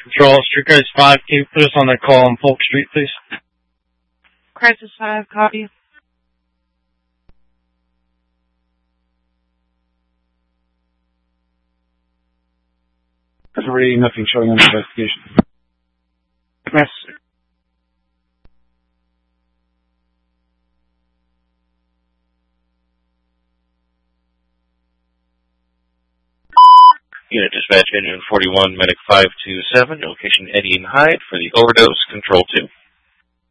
Control, Street Guys 5, can you put us on that call on Polk Street, please? Crisis 5, copy. There's already nothing showing on the investigation. Yes. Unit Dispatch Engine 41, Medic 527, location Eddie and Hyde for the overdose, Control 2.